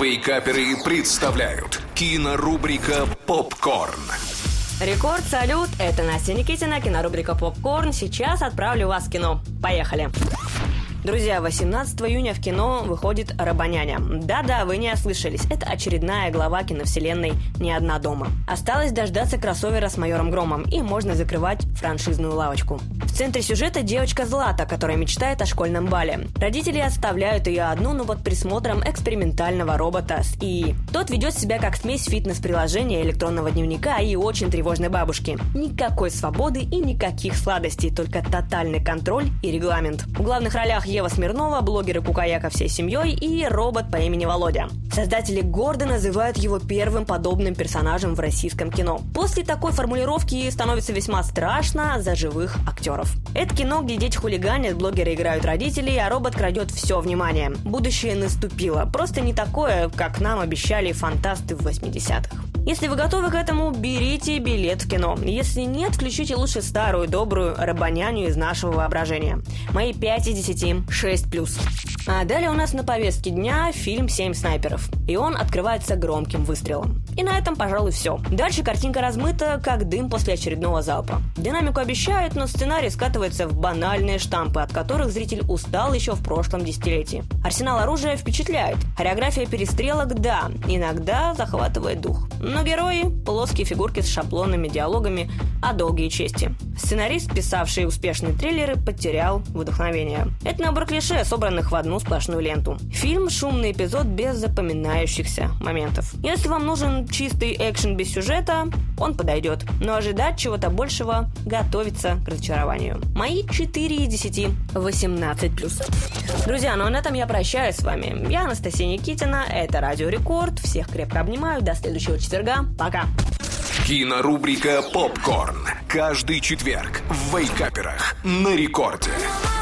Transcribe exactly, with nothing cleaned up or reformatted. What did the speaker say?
Вейкаперы представляют кинорубрика «Попкорн». Рекорд, салют, это Настя Никитина, кинорубрика «Попкорн». Сейчас отправлю вас в кино. Поехали! Друзья, восемнадцатого июня в кино выходит «Робоняня». Да-да, вы не ослышались, это очередная глава киновселенной «Не одна дома». Осталось дождаться кроссовера с майором Громом, и можно закрывать франшизную лавочку. В центре сюжета девочка Злата, которая мечтает о школьном бале. Родители оставляют ее одну, но под присмотром экспериментального робота с ИИ. Тот ведет себя как смесь фитнес-приложения, электронного дневника и очень тревожной бабушки. Никакой свободы и никаких сладостей, только тотальный контроль и регламент. В главных ролях Ева Смирнова, блогеры Кукаяка всей семьей и робот по имени Володя. Создатели гордо называют его первым подобным персонажем в российском кино. После такой формулировки становится весьма страшно за живых актеров. Это кино, где дети хулиганят, блогеры играют родителей, а робот крадет все внимание. Будущее наступило. Просто не такое, как нам обещали фантасты в восьмидесятых. Если вы готовы к этому, берите билет в кино. Если нет, включите лучше старую добрую Робоняню из нашего воображения. Мои пять из десяти, шесть плюс. А далее у нас на повестке дня фильм «Семь снайперов». И он открывается громким выстрелом. И на этом, пожалуй, все. Дальше картинка размыта, как дым после очередного залпа. Динамику обещают, но сценарий скатывается в банальные штампы, от которых зритель устал еще в прошлом десятилетии. Арсенал оружия впечатляет. Хореография перестрелок, да, иногда захватывает дух. Но герои – плоские фигурки с шаблонными диалогами о долге и чести. Сценарист, писавший успешные триллеры, потерял вдохновение. Это набор клише, собранных в одну сплошную ленту. Фильм – шумный эпизод без запоминающихся моментов. Если вам нужен чистый экшен без сюжета, он подойдет. Но ожидать чего-то большего – готовиться к разочарованию. Мои четыре из десяти, восемнадцать плюс. Друзья, ну а на этом я прощаюсь с вами. Я Анастасия Никитина, это Радио Рекорд. Всех крепко обнимаю, до следующего четверга. Пока. Кинорубрика «Попкорн». Каждый четверг в Вейкаперах на Рекорде.